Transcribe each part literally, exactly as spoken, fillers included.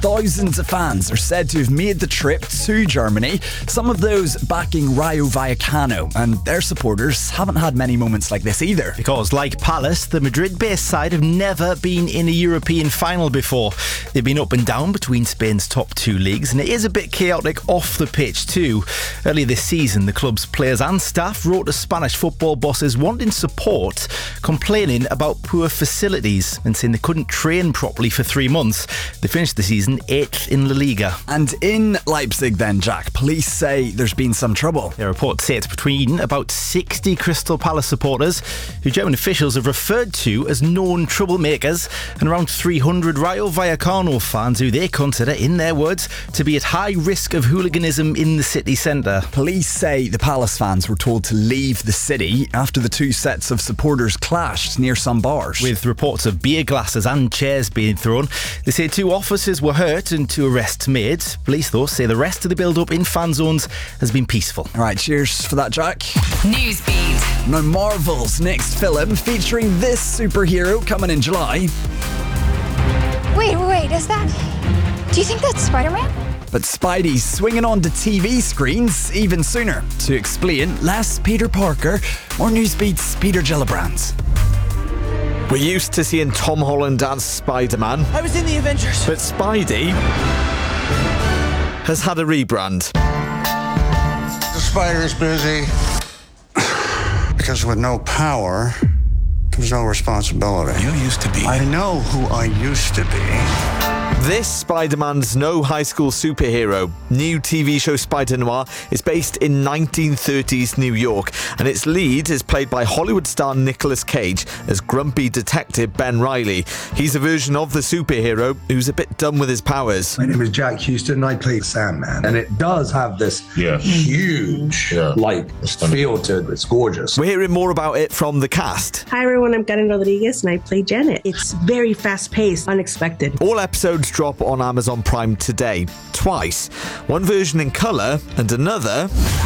thousands of fans are said to have made the trip to Germany, some of those backing Rayo Vallecano, and their supporters haven't had many moments like this either. Because, like Palace, the Madrid-based side have never been in a European final before. They've been up and down between Spain's top two leagues, and it is a bit chaotic off the pitch too. Earlier this season, the club's players and staff wrote to Spanish football bosses wanting support, complaining about poor facilities and saying they couldn't train properly for three months. They finished the season eighth in La Liga. And in Leipzig then, Jack, police say there's been some trouble. Their reports say it's between about sixty Crystal Palace supporters, who German officials have referred to as known troublemakers, and around three hundred Rayo Vallecano fans who they consider, in their words, to be at high risk of hooliganism in the city centre. Police say the Palace fans were told to leave the city after the two sets of supporters clashed near some bars. With reports of beer glasses and chairs being thrown. They say two officers were hurt and two arrests made. Police, though, say the rest of the build-up in fan zones has been peaceful. All right, cheers for that, Jack. Newsbeat. Now, Marvel's next film featuring this superhero coming in July. Wait, wait, is that... Do you think that's Spider-Man? But Spidey's swinging onto T V screens even sooner. To explain, less Peter Parker, more Newsbeat's Peter Gillibrand. We're used to seeing Tom Holland as Spider-Man. I was in the Avengers. But Spidey has had a rebrand. The Spider's busy. Because with no power, there's no responsibility. You used to be. I know who I used to be. This Spider-Man's no high school superhero. New T V show Spider-Noir is based in nineteen thirties New York, and its lead is played by Hollywood star Nicolas Cage as grumpy detective Ben Reilly. He's a version of the superhero who's a bit done with his powers. My name is Jack Houston, and I play Sandman, and it does have this yeah. huge yeah. like feel to it. It's gorgeous. We're hearing more about it from the cast. Hi everyone, I'm Karen Rodriguez, and I play Janet. It's very fast-paced, unexpected. All episodes drop on Amazon Prime today, twice. One version in colour and another...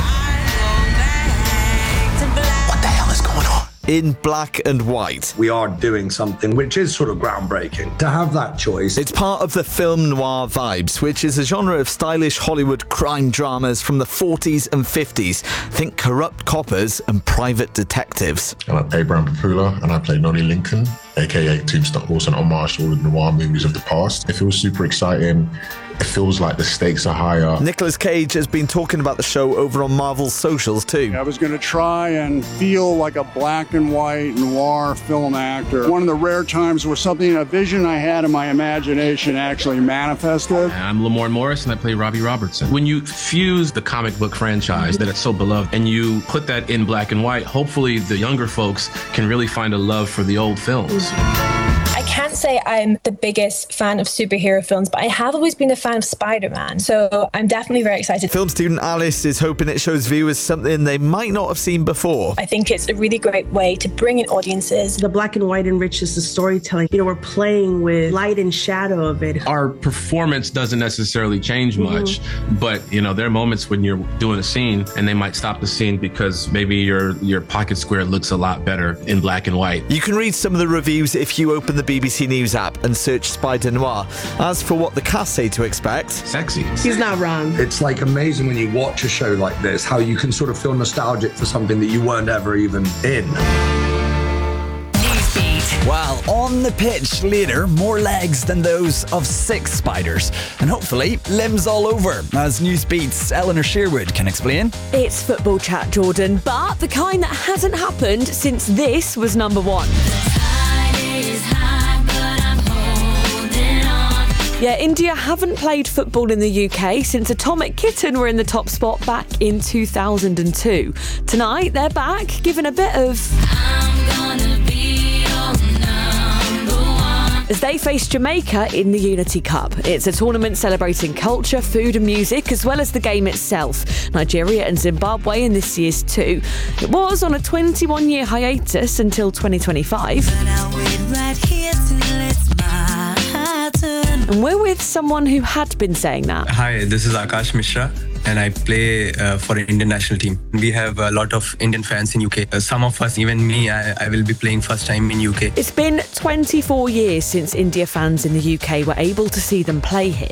What the hell is going on? In black and white. We are doing something which is sort of groundbreaking. To have that choice. It's part of the film noir vibes, which is a genre of stylish Hollywood crime dramas from the forties and fifties. Think corrupt coppers and private detectives. I'm Abraham Papula, and I play Nonny Lincoln, aka Tombstone Horse, and homage to all the noir movies of the past. It feels super exciting. It feels like the stakes are higher. Nicolas Cage has been talking about the show over on Marvel's socials too. I was going to try and feel like a black and white noir film actor. One of the rare times where something, a vision I had in my imagination actually manifested. I'm Lamorne Morris, and I play Robbie Robertson. When you fuse the comic book franchise that is so beloved and you put that in black and white, hopefully the younger folks can really find a love for the old films. I can't say I'm the biggest fan of superhero films, but I have always been a fan of Spider-Man, so I'm definitely very excited. Film student Alice is hoping it shows viewers something they might not have seen before. I think it's a really great way to bring in audiences. The black and white enriches the storytelling. You know, we're playing with light and shadow of it. Our performance doesn't necessarily change much, mm-hmm. but you know, there are moments when you're doing a scene and they might stop the scene because maybe your your pocket square looks a lot better in black and white. You can read some of the reviews if you open the B B C News app and search Spider-Noir. As for what the cast say to expect... Sexy. He's not wrong. It's like amazing when you watch a show like this, how you can sort of feel nostalgic for something that you weren't ever even in. While on the pitch later, more legs than those of six spiders. And hopefully, limbs all over, as Newsbeat's Eleanor Sherwood can explain. It's football chat, Jordan, but the kind that hasn't happened since this was number one. Yeah, India haven't played football in the U K since Atomic Kitten were in the top spot back in two thousand two. Tonight, they're back, giving a bit of... I'm gonna be your number one. As they face Jamaica in the Unity Cup. It's a tournament celebrating culture, food and music, as well as the game itself. Nigeria and Zimbabwe in this year's too. It was on a twenty-one-year hiatus until twenty twenty-five. And we're with someone who had been saying that. Hi, this is Akash Mishra, and I play uh, for the Indian national team. We have a lot of Indian fans in U K. Uh, some of us, even me, I, I will be playing first time in U K. It's been twenty-four years since India fans in the U K were able to see them play here.